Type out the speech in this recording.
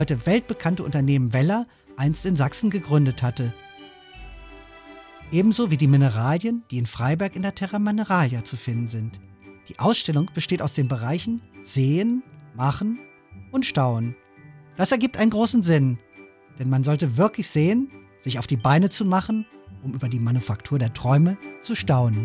heute weltbekannte Unternehmen Weller einst in Sachsen gegründet hatte. Ebenso wie die Mineralien, die in Freiberg in der Terra Mineralia zu finden sind. Die Ausstellung besteht aus den Bereichen Sehen, Machen und Staunen. Das ergibt einen großen Sinn, denn man sollte wirklich sehen, sich auf die Beine zu machen, um über die Manufaktur der Träume zu staunen.